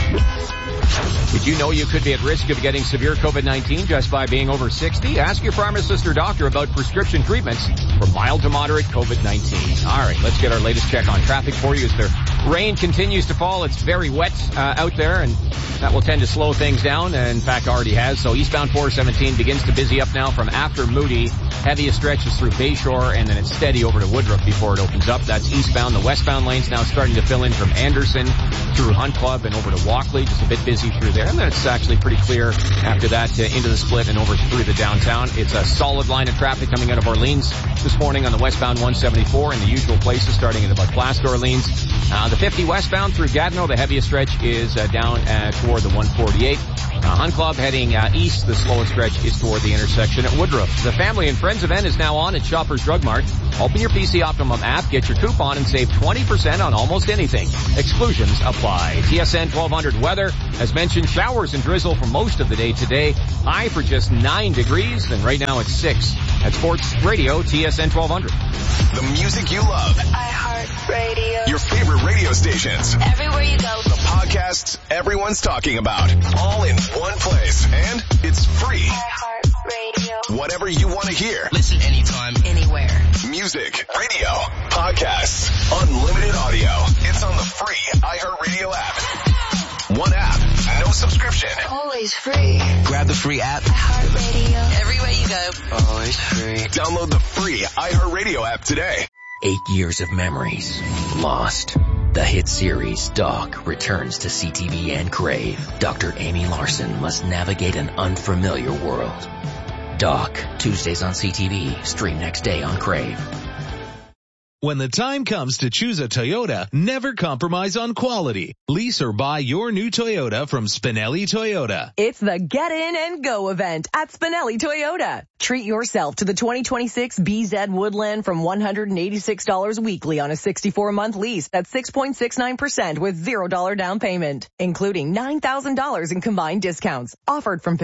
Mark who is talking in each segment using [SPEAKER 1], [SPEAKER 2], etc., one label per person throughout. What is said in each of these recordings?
[SPEAKER 1] Did you know you could be at risk of getting severe COVID-19 just by being over 60? Ask your pharmacist or doctor about prescription treatments for mild to moderate COVID-19. All right, let's get our latest check on traffic for you as the rain continues to fall. It's very wet out there, and that will tend to slow things down, and in fact already has. So eastbound 417 begins to busy up now from after Moody. Heaviest stretches through Bayshore, and then it's steady over to Woodruff before it opens up. That's eastbound. The westbound lane's now starting to fill in from Anderson through Hunt Club and over to Walkley. Just a bit busy through there. And then it's actually pretty clear after that into the split and over through the downtown. It's a solid line of traffic coming out of Orleans this morning on the westbound 174 in the usual places starting at about Class to Orleans. The 50 westbound through Gatineau, the heaviest stretch is down toward the 148. Hunt Club heading east, the slowest stretch is toward the intersection at Woodruff. The Family and Friends event is now on at Shoppers Drug Mart. Open your PC Optimum app, get your coupon, and save 20% on almost anything. Exclusions apply. TSN 1200 weather. As mentioned, showers and drizzle for most of the day today. High for just 9 degrees, and right now it's 6. At Sports Radio, TSN 1200.
[SPEAKER 2] The music you love.
[SPEAKER 3] iHeartRadio.
[SPEAKER 2] Your favorite radio stations.
[SPEAKER 3] Everywhere you go.
[SPEAKER 2] The podcasts everyone's talking about. All in one place. And it's free.
[SPEAKER 3] iHeartRadio.
[SPEAKER 2] Whatever you want to hear.
[SPEAKER 4] Listen anytime,
[SPEAKER 3] anywhere.
[SPEAKER 2] Music, radio, podcasts, unlimited audio. It's on the free iHeartRadio app. One app, no subscription.
[SPEAKER 3] Always free.
[SPEAKER 4] grab the free app.
[SPEAKER 3] iHeartRadio. Everywhere you go.
[SPEAKER 4] Always free.
[SPEAKER 2] Download the free iHeartRadio app today.
[SPEAKER 5] 8 years of memories lost. The hit series Doc returns to CTV and Crave. Dr. Amy Larson must navigate an unfamiliar world. Doc, Tuesdays on CTV, stream next day on Crave.
[SPEAKER 6] When the time comes to choose a Toyota, never compromise on quality. Lease or buy your new Toyota from Spinelli Toyota.
[SPEAKER 7] It's the Get In and Go event at Spinelli Toyota. Treat yourself to the 2026 BZ Woodland from $186 weekly on a 64-month lease at 6.69% with $0 down payment, including $9,000 in combined discounts. Offered from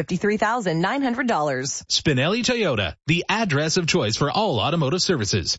[SPEAKER 7] $53,900.
[SPEAKER 6] Spinelli Toyota, the address of choice for all automotive services.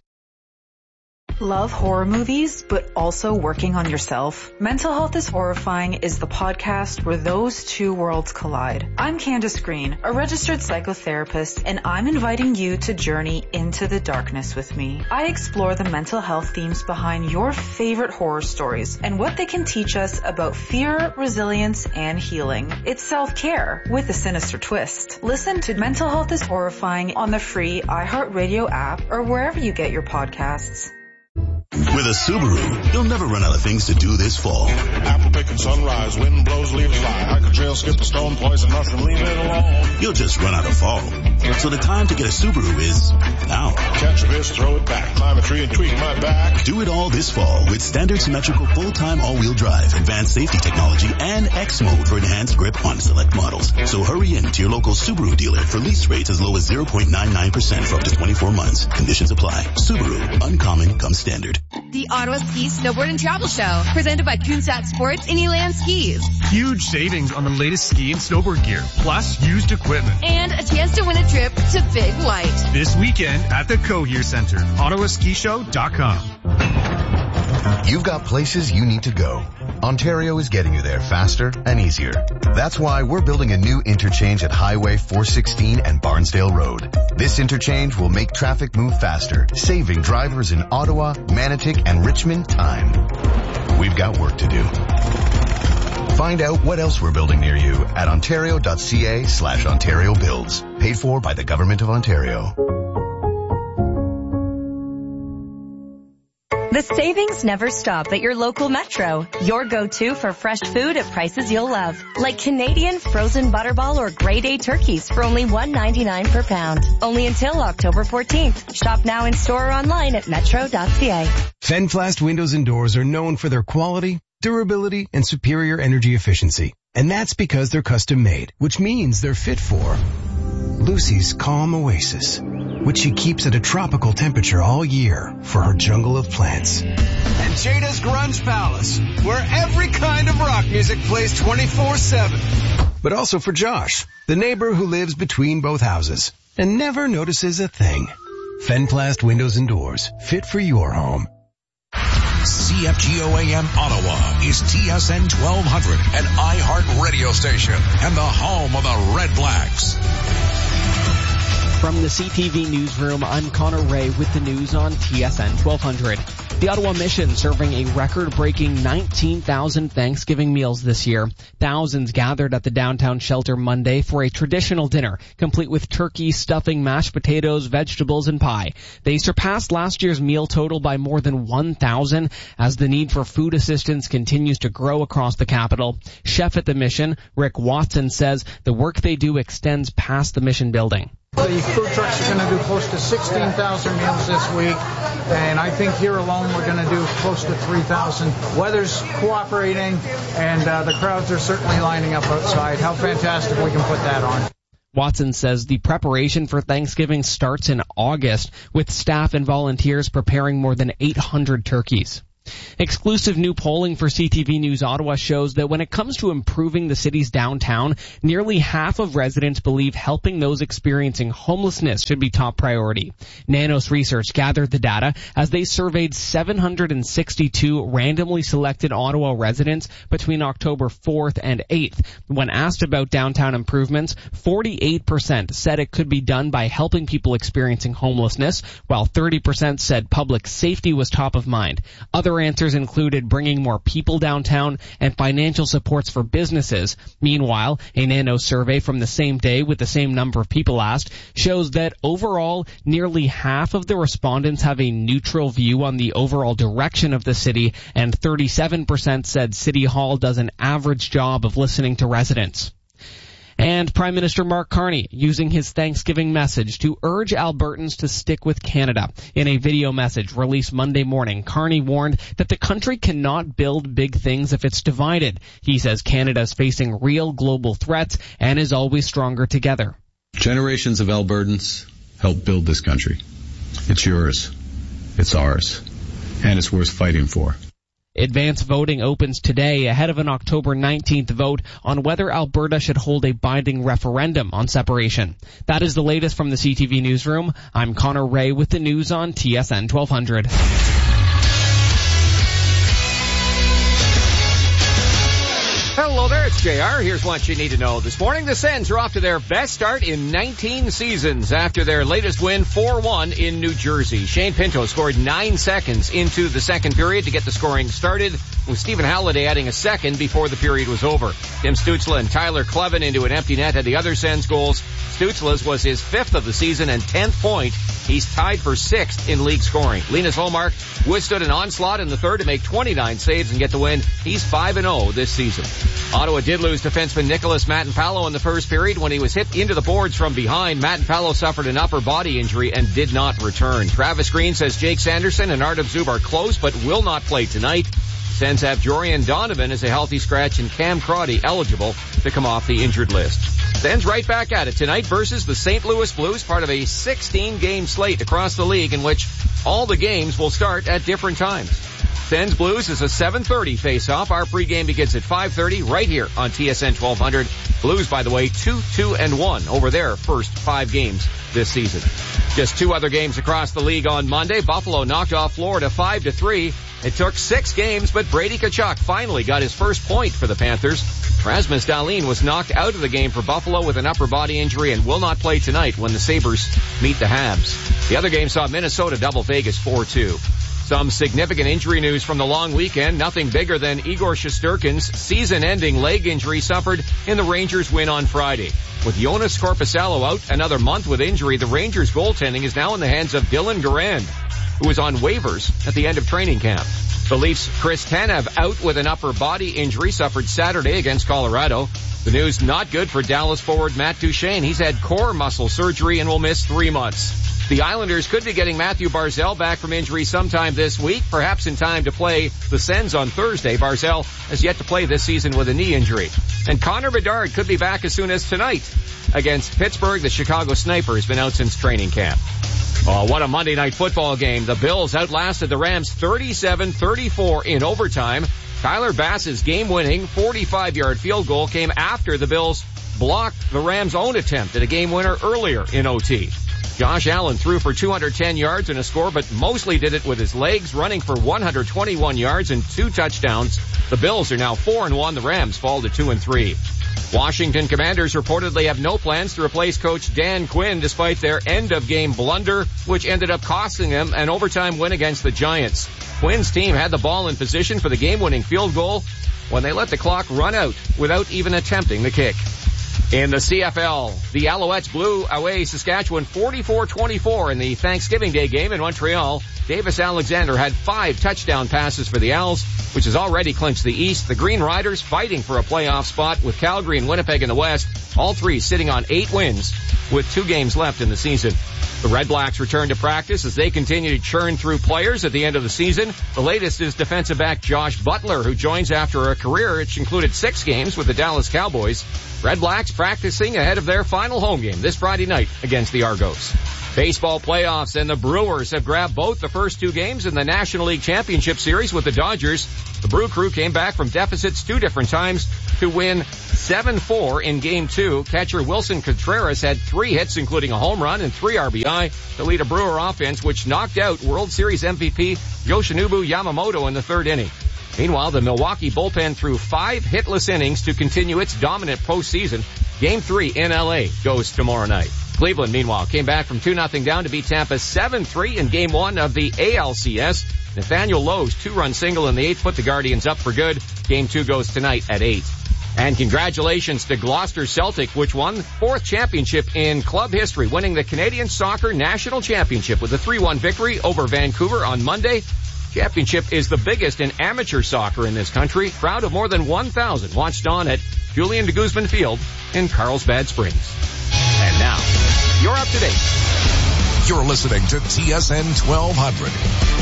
[SPEAKER 8] Love horror movies, but also working on yourself? Mental Health is Horrifying is the podcast where those two worlds collide. I'm Candace Green, a registered psychotherapist, and I'm inviting you to journey into the darkness with me. I explore the mental health themes behind your favorite horror stories and what they can teach us about fear, resilience, and healing. It's self-care with a sinister twist. Listen to Mental Health is Horrifying on the free iHeartRadio app or wherever you get your podcasts.
[SPEAKER 9] With a Subaru, you'll never run out of things to do this fall.
[SPEAKER 10] Apple picking sunrise, wind blows, leaves fly. Hike a trail, skip a stone, poison mushroom, leave it alone.
[SPEAKER 9] You'll just run out of fall. So the time to get a Subaru is now.
[SPEAKER 10] Catch a fish, throw it back, climb a tree and tweak my back.
[SPEAKER 9] Do it all this fall with standard symmetrical full-time all-wheel drive, advanced safety technology, and X mode for enhanced grip on select models. So hurry in to your local Subaru dealer for lease rates as low as 0.99% for up to 24 months. Conditions apply. Subaru, uncommon comes standard.
[SPEAKER 11] The Ottawa Ski, Snowboard, and Travel Show, presented by Coonsat Sports and Elan Skis.
[SPEAKER 12] Huge savings on the latest ski and snowboard gear, plus used equipment.
[SPEAKER 11] And a chance to win a trip to Big White.
[SPEAKER 12] This weekend at the Cohere Center, ottawaskishow.com.
[SPEAKER 13] You've got places you need to go. Ontario is getting you there faster and easier. That's why we're building a new interchange at Highway 416 and Barnsdale Road. This interchange will make traffic move faster, saving drivers in Ottawa, Manotick, and Richmond time. We've got work to do. Find out what else we're building near you at ontario.ca/Ontario Builds. Paid for by the Government of Ontario.
[SPEAKER 14] The savings never stop at your local Metro. Your go-to for fresh food at prices you'll love. Like Canadian frozen butterball or grade A turkeys for only $1.99 per pound. Only until October 14th. Shop now in store or online at metro.ca.
[SPEAKER 15] Fenplast windows and doors are known for their quality, durability, and superior energy efficiency. And that's because they're custom made, which means they're fit for Lucy's calm oasis, which she keeps at a tropical temperature all year for her jungle of plants.
[SPEAKER 16] And Jada's Grunge Palace, where every kind of rock music plays 24/7.
[SPEAKER 15] But also for Josh, the neighbor who lives between both houses and never notices a thing. Fenplast windows and doors, fit for your home.
[SPEAKER 4] CFGO AM Ottawa is TSN 1200, an iHeart radio station and the home of the Red Blacks.
[SPEAKER 17] From the CTV newsroom, I'm Connor Ray with the news on TSN 1200. The Ottawa Mission serving a record-breaking 19,000 Thanksgiving meals this year. Thousands gathered at the downtown shelter Monday for a traditional dinner, complete with turkey, stuffing, mashed potatoes, vegetables, and pie. They surpassed last year's meal total by more than 1,000 as the need for food assistance continues to grow across the capital. Chef at the Mission, Rick Watson, says the work they do extends past the Mission building.
[SPEAKER 18] The food trucks are going to do close to 16,000 meals this week, and I think here alone we're going to do close to 3,000. Weather's cooperating, and the crowds are certainly lining up outside. How fantastic we can put that on.
[SPEAKER 17] Watson says the preparation for Thanksgiving starts in August, with staff and volunteers preparing more than 800 turkeys. Exclusive new polling for CTV News Ottawa shows that when it comes to improving the city's downtown, nearly half of residents believe helping those experiencing homelessness should be top priority. Nanos Research gathered the data as they surveyed 762 randomly selected Ottawa residents between October 4th and 8th. When asked about downtown improvements, 48% said it could be done by helping people experiencing homelessness, while 30% said public safety was top of mind. Other answers included bringing more people downtown and financial supports for businesses. Meanwhile, a Nano survey from the same day with the same number of people asked shows that overall, nearly half of the respondents have a neutral view on the overall direction of the city, and 37% said City Hall does an average job of listening to residents. And Prime Minister Mark Carney using his Thanksgiving message to urge Albertans to stick with Canada. In a video message released Monday morning, Carney warned that the country cannot build big things if it's divided. He says Canada is facing real global threats and is always stronger together.
[SPEAKER 19] Generations of Albertans helped build this country. It's yours. It's ours. And it's worth fighting for.
[SPEAKER 17] Advance voting opens today ahead of an October 19th vote on whether Alberta should hold a binding referendum on separation. That is the latest from the CTV newsroom. I'm Connor Ray with the news on TSN 1200.
[SPEAKER 1] Hello there, it's JR. Here's what you need to know. This morning, the Sens are off to their best start in 19 seasons after their latest win 4-1 in New Jersey. Shane Pinto scored 9 seconds into the second period to get the scoring started, with Stephen Halliday adding a second before the period was over. Tim Stützle and Tyler Kleven into an empty net had the other Sens goals. Stützle's was his 5th of the season and 10th point. He's tied for 6th in league scoring. Linus Ullmark withstood an onslaught in the third to make 29 saves and get the win. He's 5-0 this season. Ottawa did lose defenseman Nicholas Matanpalo in the first period when he was hit into the boards from behind. Matanpalo suffered an upper body injury and did not return. Travis Green says Jake Sanderson and Artem Zub are close but will not play tonight. Sens have Jorian Donovan as a healthy scratch and Cam Crotty eligible to come off the injured list. Sens right back at it tonight versus the St. Louis Blues, part of a 16-game slate across the league in which all the games will start at different times. Sens Blues is a 7:30 face-off. Our pregame begins at 5:30 right here on TSN 1200. Blues, by the way, 2-2-1 over their first 5 games this season. Just 2 other games across the league on Monday. Buffalo knocked off Florida 5-3. It took 6 games, but Brady Tkachuk finally got his first point for the Panthers. Rasmus Dahlin was knocked out of the game for Buffalo with an upper body injury and will not play tonight when the Sabres meet the Habs. The other game saw Minnesota double Vegas 4-2. Some significant injury news from the long weekend. Nothing bigger than Igor Shesterkin's season-ending leg injury suffered in the Rangers' win on Friday. With Jonas Korpisalo out another month with injury, the Rangers' goaltending is now in the hands of Dylan Garand, who was on waivers at the end of training camp. The Leafs' Chris Tanev out with an upper body injury suffered Saturday against Colorado. The news not good for Dallas forward Matt Duchene. He's had core muscle surgery and will miss 3 months. The Islanders could be getting Matthew Barzal back from injury sometime this week, perhaps in time to play the Sens on Thursday. Barzal has yet to play this season with a knee injury. And Connor Bedard could be back as soon as tonight against Pittsburgh. The Chicago Sniper has been out since training camp. Oh, what a Monday night football game. The Bills outlasted the Rams 37-34 in overtime. Tyler Bass's game-winning 45-yard field goal came after the Bills blocked the Rams' own attempt at a game winner earlier in OT. Josh Allen threw for 210 yards and a score, but mostly did it with his legs, running for 121 yards and 2 touchdowns. The Bills are now 4-1. The Rams fall to 2-3. Washington Commanders reportedly have no plans to replace coach Dan Quinn despite their end-of-game blunder, which ended up costing them an overtime win against the Giants. Quinn's team had the ball in position for the game-winning field goal when they let the clock run out without even attempting the kick. In the CFL, the Alouettes blew away Saskatchewan 44-24 in the Thanksgiving Day game in Montreal. Davis Alexander had 5 touchdown passes for the Owls, which has already clinched the East. The Green Riders fighting for a playoff spot with Calgary and Winnipeg in the West, all 3 sitting on 8 wins with 2 games left in the season. The Red Blacks return to practice as they continue to churn through players at the end of the season. The latest is defensive back Josh Butler, who joins after a career which included 6 games with the Dallas Cowboys. Red Blacks practicing ahead of their final home game this Friday night against the Argos. Baseball playoffs, and the Brewers have grabbed both the first 2 games in the National League Championship Series with the Dodgers. The Brew Crew came back from deficits 2 different times to win 7-4 in Game 2. Catcher Wilson Contreras had 3 hits, including a home run and 3 RBI, to lead a Brewer offense which knocked out World Series MVP Yoshinobu Yamamoto in the 3rd inning. Meanwhile, the Milwaukee bullpen threw 5 hitless innings to continue its dominant postseason. Game 3 in LA goes tomorrow night. Cleveland, meanwhile, came back from 2-0 down to beat Tampa 7-3 in Game 1 of the ALCS. Nathaniel Lowe's 2-run single in the 8th put the Guardians up for good. Game 2 goes tonight at 8. And congratulations to Gloucester Celtic, which won 4th championship in club history, winning the Canadian Soccer National Championship with a 3-1 victory over Vancouver on Monday. Championship is the biggest in amateur soccer in this country. Crowd of more than 1,000 watched on at Julian de Guzman Field in Carlsbad Springs. And now, you're up to date.
[SPEAKER 4] You're listening to TSN 1200.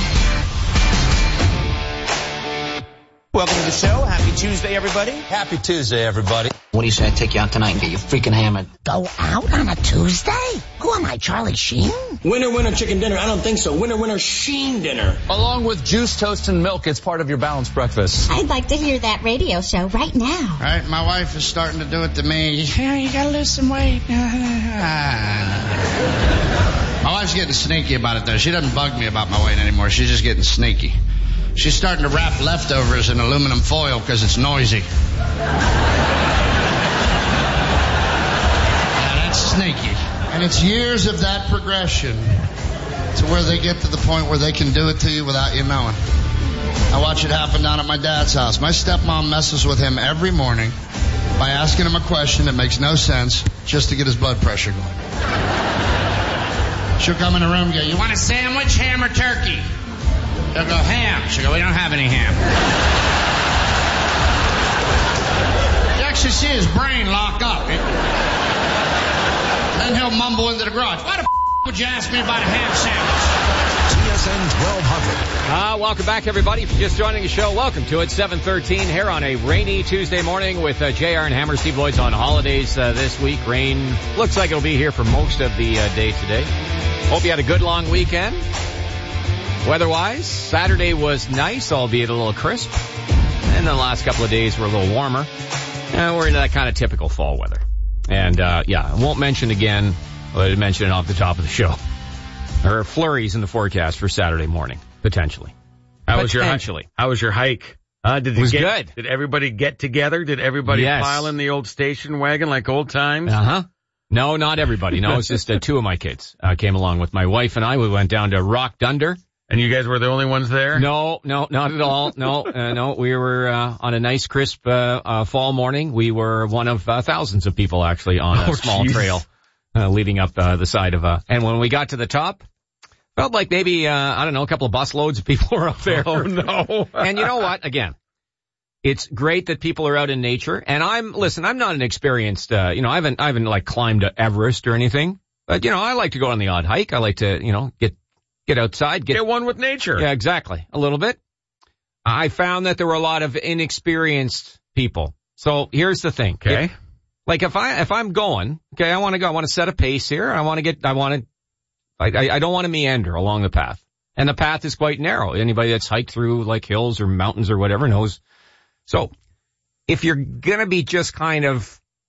[SPEAKER 20] Welcome to the show. Happy Tuesday, everybody.
[SPEAKER 21] Happy Tuesday, everybody.
[SPEAKER 22] What do you say I take you out tonight and get you freaking hammered?
[SPEAKER 23] Go out on a Tuesday? Who am I, Charlie Sheen?
[SPEAKER 20] Winner, chicken dinner. I don't think so. Winner, Sheen dinner.
[SPEAKER 21] Along with juice, toast, and milk, it's part of your balanced breakfast.
[SPEAKER 23] I'd like to hear that radio show right now.
[SPEAKER 18] Right, my wife is starting to do it to me. Yeah, you gotta lose some weight. My wife's getting sneaky about it, though. She doesn't bug me about my weight anymore. She's just getting sneaky. She's starting to wrap leftovers in aluminum foil because it's noisy. Yeah, that's sneaky. And it's years of that progression to where they get to the point where they can do it to you without you knowing. I watch it happen down at my dad's house. My stepmom messes with him every morning by asking him a question that makes no sense just to get his blood pressure going. She'll come in the room and go, "You want a sandwich, ham, or turkey?" He'll go, "Ham." She'll go, "We don't have any ham." You actually see his brain lock up. Then he'll mumble into the garage, "Why the would you ask me about a ham sandwich?"
[SPEAKER 4] TSN 1200.
[SPEAKER 1] Welcome back, everybody. If you're just joining the show, welcome to it. 7:13 here on a rainy Tuesday morning with JR and Hammer. Steve Lloyd's on holidays this week. Rain looks like it'll be here for most of the day today. Hope you had a good long weekend. Weather-wise, Saturday was nice, albeit a little crisp. And the last couple of days were a little warmer. And we're into that kind of typical fall weather. And, I won't mention again, but I mentioned it off the top of the show. There are flurries in the forecast for Saturday morning, potentially.
[SPEAKER 24] How was your hike?
[SPEAKER 1] It was good.
[SPEAKER 24] Did everybody get together? Did everybody pile in the old station wagon like old times?
[SPEAKER 1] Uh-huh. No, not everybody. No, it's just 2 of my kids came along with my wife and I. We went down to Rock Dunder.
[SPEAKER 24] And you guys were the only ones there?
[SPEAKER 1] No, not at all. No. We were on a nice, crisp fall morning. We were one of thousands of people actually on a small trail leading up the side of and when we got to the top, felt like maybe, a couple of bus loads of people were up there.
[SPEAKER 24] Oh, no.
[SPEAKER 1] And you know what? Again, it's great that people are out in nature. And I'm not an experienced, I haven't like climbed Everest or anything. But, I like to go on the odd hike. I like to, get outside.
[SPEAKER 24] Get one with nature.
[SPEAKER 1] Yeah, exactly. A little bit. I found that there were a lot of inexperienced people. So here's the thing.
[SPEAKER 24] Okay.
[SPEAKER 1] If I'm going, okay, I want to set a pace here. I don't want to meander along the path. And the path is quite narrow. Anybody that's hiked through like hills or mountains or whatever knows. So if you're going to be just kind of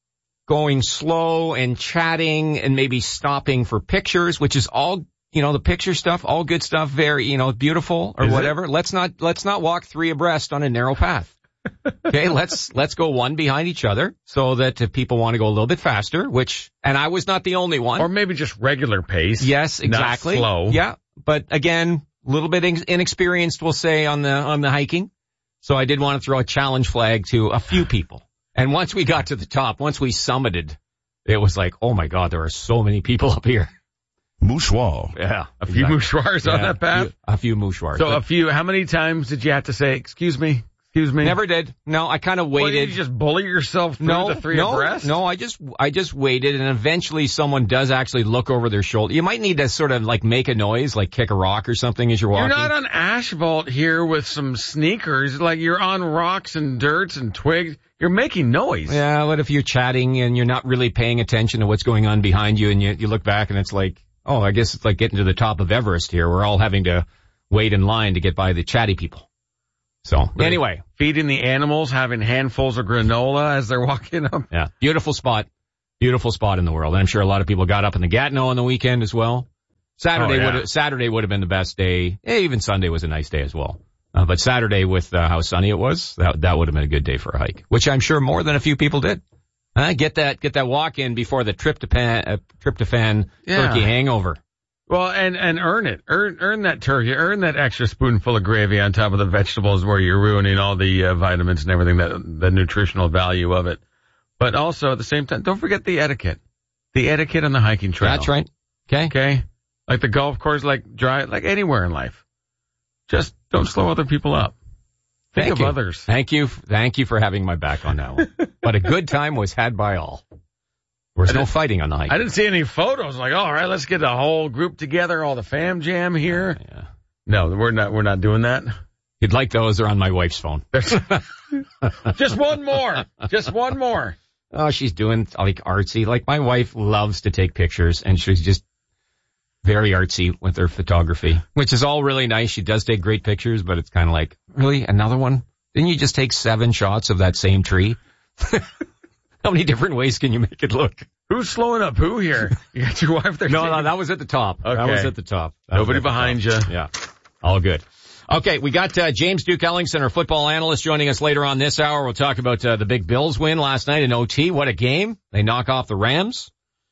[SPEAKER 1] going slow and chatting and maybe stopping for pictures, which is all, the picture stuff, all good stuff, very, beautiful or whatever. Let's not walk 3 abreast on a narrow path. Okay, let's go one behind each other so that if people want to go a little bit faster, and I was not the only one.
[SPEAKER 24] Or maybe just regular pace.
[SPEAKER 1] Yes, exactly.
[SPEAKER 24] Not slow.
[SPEAKER 1] Yeah, but again, a little bit inexperienced, we'll say, on the hiking. So I did want to throw a challenge flag to a few people. And once we got to the top, once we summited, it was like, oh my God, there are so many people up here.
[SPEAKER 4] Mouchoir.
[SPEAKER 1] Yeah.
[SPEAKER 24] A few mouchoirs on that path?
[SPEAKER 1] A few mouchoirs.
[SPEAKER 24] So how many times did you have to say, excuse me?
[SPEAKER 1] Never did. No, I kind of waited.
[SPEAKER 24] Did you just bully yourself through the 3 abreast?
[SPEAKER 1] No, I just waited, and eventually someone does actually look over their shoulder. You might need to sort of like make a noise, like kick a rock or something as you're walking.
[SPEAKER 24] You're not on asphalt here with some sneakers. Like you're on rocks and dirts and twigs. You're making noise.
[SPEAKER 1] Yeah, but if you're chatting and you're not really paying attention to what's going on behind you, and you look back and it's like, oh, I guess it's like getting to the top of Everest here. We're all having to wait in line to get by the chatty people. So, anyway.
[SPEAKER 24] Feeding the animals, having handfuls of granola as they're walking up.
[SPEAKER 1] Yeah, beautiful spot. Beautiful spot in the world. And I'm sure a lot of people got up in the Gatineau on the weekend as well. Saturday would have been the best day. Even Sunday was a nice day as well. But Saturday, with how sunny it was, that would have been a good day for a hike, which I'm sure more than a few people did. Get that walk in before the tryptophan turkey hangover.
[SPEAKER 24] Well, and earn it. Earn that turkey. Earn that extra spoonful of gravy on top of the vegetables where you're ruining all the vitamins and everything, the nutritional value of it. But also at the same time, don't forget the etiquette. The etiquette on the hiking trail.
[SPEAKER 1] That's right. Okay.
[SPEAKER 24] Like the golf course, like anywhere in life. Just don't slow other people up. Think of others.
[SPEAKER 1] Thank you for having my back on that one. But a good time was had by all. There was no fighting on the hike.
[SPEAKER 24] I didn't see any photos. Like, all right, let's get a whole group together, all the fam jam here.
[SPEAKER 1] Yeah.
[SPEAKER 24] No, we're not doing that.
[SPEAKER 1] You'd like those? They're on my wife's phone.
[SPEAKER 24] Just one more.
[SPEAKER 1] Oh, she's doing like artsy. Like my wife loves to take pictures, and she's just very artsy with her photography, which is all really nice. She does take great pictures, but it's kind of like, really, another one? Didn't you just take 7 shots of that same tree? How many different ways can you make it look?
[SPEAKER 24] Who's slowing up who here? You got your wife there?
[SPEAKER 1] No, that was at the top.
[SPEAKER 24] Okay.
[SPEAKER 1] That was at the top.
[SPEAKER 24] Nobody behind you.
[SPEAKER 1] Yeah. All good. Okay, we got James Duke Ellingson, our football analyst, joining us later on this hour. We'll talk about the big Bills win last night in OT. What a game. They knock off the Rams.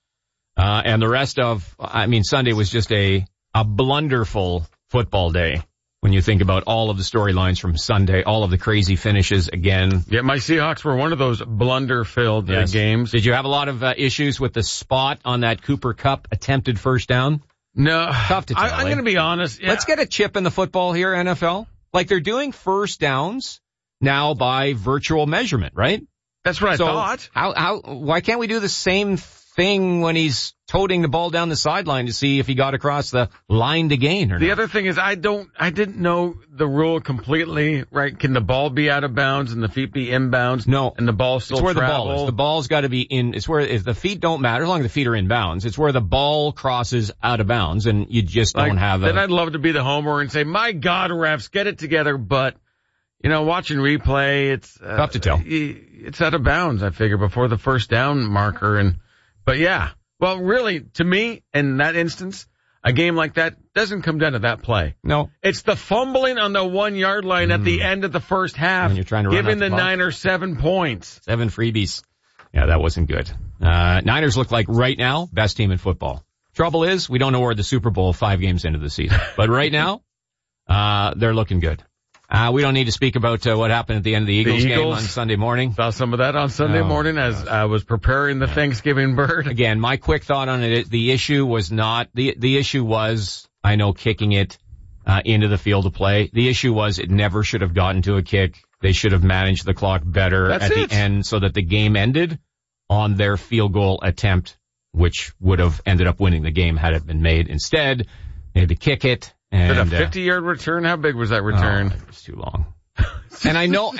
[SPEAKER 1] And the rest of, Sunday was just a blunderful football day. When you think about all of the storylines from Sunday, all of the crazy finishes again.
[SPEAKER 24] Yeah, my Seahawks were one of those blunder-filled games.
[SPEAKER 1] Did you have a lot of issues with the spot on that Cooper Kupp attempted first down?
[SPEAKER 24] No.
[SPEAKER 1] Tough to tell.
[SPEAKER 24] I'm going to be honest. Yeah.
[SPEAKER 1] Let's get a chip in the football here, NFL. Like they're doing first downs now by virtual measurement, right?
[SPEAKER 24] That's what I thought.
[SPEAKER 1] Why can't we do the same thing when he's toting the ball down the sideline to see if he got across the line to gain or not?
[SPEAKER 24] The other thing is I didn't know the rule completely, right? Can the ball be out of bounds and the feet be inbounds?
[SPEAKER 1] No.
[SPEAKER 24] And the ball still
[SPEAKER 1] travel?
[SPEAKER 24] It's where
[SPEAKER 1] the ball is. The ball's got to be in, it's where, if the feet don't matter, as long as the feet are in bounds, it's where the ball crosses out of bounds and you just don't have
[SPEAKER 24] Then I'd love to be the homer and say, my God, refs, get it together, but watching replay, it's
[SPEAKER 1] tough to tell.
[SPEAKER 24] It's out of bounds, I figure, before the first down marker. But yeah, well, really, to me, in that instance, a game like that doesn't come down to that play.
[SPEAKER 1] No.
[SPEAKER 24] It's the fumbling on the 1 yard line at the end of the first half,
[SPEAKER 1] when you're trying to
[SPEAKER 24] giving the Niners 7 points.
[SPEAKER 1] 7 freebies. Yeah, that wasn't good. Niners look like right now, best team in football. Trouble is, we don't know where the Super Bowl 5 games into the season. But right now, they're looking good. We don't need to speak about what happened at the end of the Eagles game on Sunday morning.
[SPEAKER 24] Saw some of that on Sunday morning as I was preparing the Thanksgiving bird.
[SPEAKER 1] Again, my quick thought on it, the issue was not, the issue was, I know, kicking it into the field of play. The issue was it never should have gotten to a kick. They should have managed the clock better the end so that the game ended on their field goal attempt, which would have ended up winning the game had it been made. Instead, they had to kick it. And,
[SPEAKER 24] a 50-yard return? How big was that return?
[SPEAKER 1] It was too long. and I know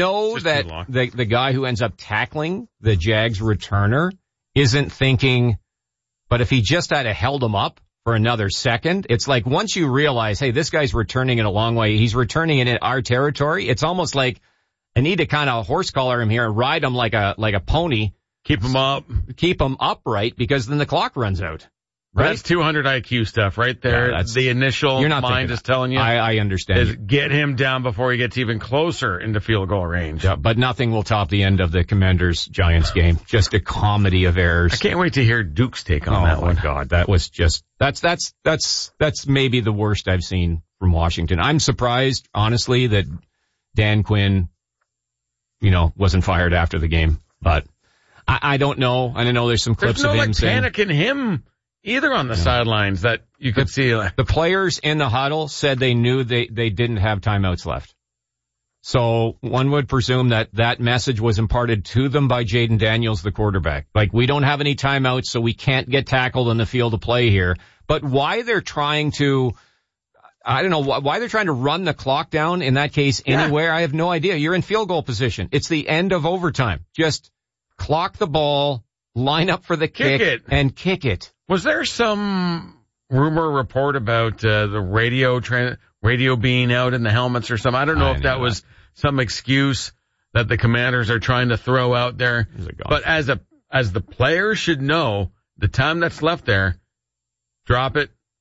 [SPEAKER 1] that the guy who ends up tackling the Jags returner isn't thinking, but if he just had held him up for another second, it's like once you realize, hey, this guy's returning it a long way, he's returning it in our territory, it's almost like I need to kind of horse collar him here and ride him like a pony
[SPEAKER 24] Keep them up.
[SPEAKER 1] Keep them upright because then the clock runs out. Right?
[SPEAKER 24] That's 200 IQ stuff right there.
[SPEAKER 1] Yeah,
[SPEAKER 24] the initial
[SPEAKER 1] you're not
[SPEAKER 24] mind is telling you.
[SPEAKER 1] I understand.
[SPEAKER 24] Is get him down before he gets even closer into field goal range.
[SPEAKER 1] Yeah, but nothing will top the end of the Commanders-Giants game. Just a comedy of errors.
[SPEAKER 24] I can't wait to hear Duke's take on that one.
[SPEAKER 1] Oh my God, that was just that's maybe the worst I've seen from Washington. I'm surprised, honestly, that Dan Quinn, wasn't fired after the game. But I don't know. I know there's some clips of him saying.
[SPEAKER 24] There's no panic in him either on the sidelines that you could see.
[SPEAKER 1] The players in the huddle said they knew they didn't have timeouts left. So one would presume that message was imparted to them by Jaden Daniels, the quarterback. Like, we don't have any timeouts, so we can't get tackled in the field of play here. But why they're trying to, I don't know, why they're trying to run the clock down in that case anywhere, I have no idea. You're in field goal position. It's the end of overtime. Just clock the ball, line up for the kick and kick it.
[SPEAKER 24] Was there some rumor report about the radio being out in the helmets or something? I don't know if that was some excuse that the Commanders are trying to throw out there. But as the players should know, the time that's left there, drop it,